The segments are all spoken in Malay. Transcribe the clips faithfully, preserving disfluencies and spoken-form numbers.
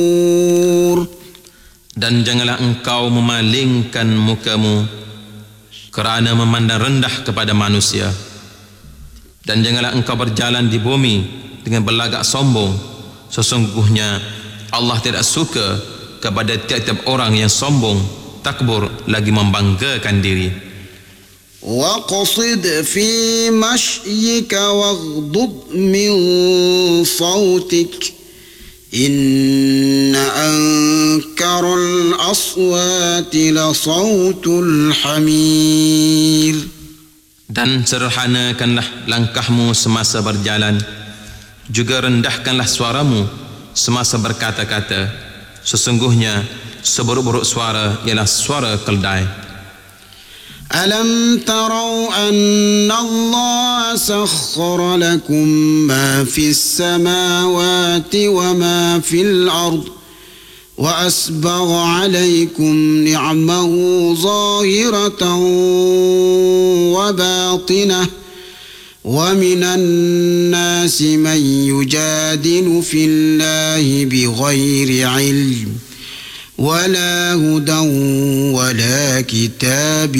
Dan janganlah engkau memalingkan mukamu kerana memandang rendah kepada manusia. Dan janganlah engkau berjalan di bumi dengan berlagak sombong. Sesungguhnya Allah tidak suka kepada tiap-tiap orang yang sombong, takbur, lagi membanggakan diri. وَاقْصِدْ فِي مَشْيِكَ وَاغْضُضْ مِنْ صَوْتِكَ إِنَّ أَنْكَرَ الْأَصْوَاتِ لَصَوْتُ الْحَمِيرِ. Dan sederhanakanlah langkahmu semasa berjalan, juga rendahkanlah suaramu semasa berkata-kata. Sesungguhnya seburuk-buruk suara ialah suara keldai. أَلَمْ تَرَوْا أَنَّ اللَّهَ سَخَّرَ لَكُم مَّا فِي السَّمَاوَاتِ وَمَا فِي الْأَرْضِ وَأَسْبَغَ عَلَيْكُمْ نِعْمَهُ ظَاهِرَةً وَبَاطِنَةً وَمِنَ النَّاسِ مَن يُجَادِلُ فِي اللَّهِ بِغَيْرِ عِلْمٍ ولا هدى ولا كتاب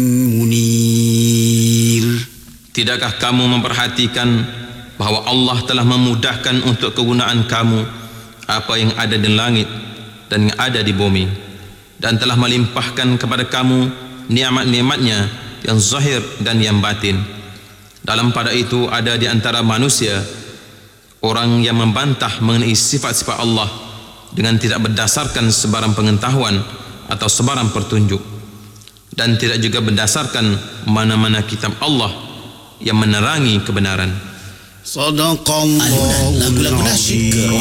منير. Tidakkah kamu memperhatikan bahawa Allah telah memudahkan untuk kegunaan kamu apa yang ada di langit dan yang ada di bumi, dan telah melimpahkan kepada kamu nikmat-nikmatnya yang zahir dan yang batin. Dalam pada itu ada di antara manusia orang yang membantah mengenai sifat-sifat Allah dengan tidak berdasarkan sebarang pengetahuan atau sebarang pertunjuk, dan tidak juga berdasarkan mana-mana kitab Allah yang menerangi kebenaran. Sadaqallahu.